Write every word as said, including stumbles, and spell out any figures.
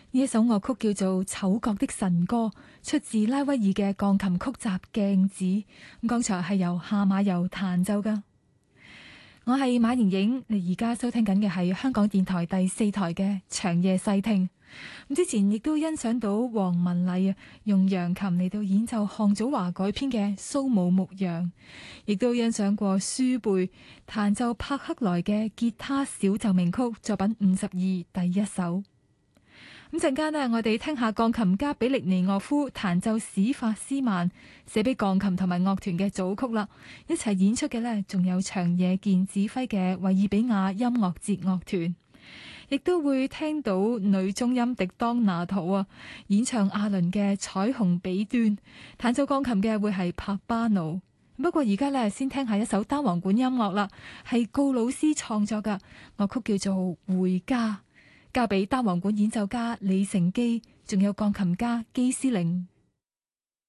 呢一首樂曲叫做《丑角的神歌》，出自拉威爾嘅鋼琴曲集《鏡子》。咁剛才係由夏馬游彈奏噶。我係馬盈盈，你而家收聽緊嘅係香港電台第四台嘅長夜細聽。咁之前亦都欣賞到黃文麗啊，用揚琴嚟到演奏項祖華改編嘅《蘇武牧羊》，亦都欣賞過舒貝彈奏帕克萊嘅吉他小奏鳴曲作品五十二第一首。咁陣間呢，我哋聽下鋼琴家比利尼岳夫彈奏史法斯曼寫俾鋼琴同埋樂團嘅組曲啦。一齊演出嘅呢，仲有長野健指揮嘅維爾比亞音樂節樂團，亦都會聽到女中音迪當拿圖啊演唱阿倫嘅彩虹彼端。彈奏鋼琴嘅會係帕巴奴。不過而家呢，先聽下一首單簧管音樂啦，係告魯斯創作嘅樂曲，叫做《回家》。交俾單簧管演奏家李成基，仲有鋼琴家基斯寧。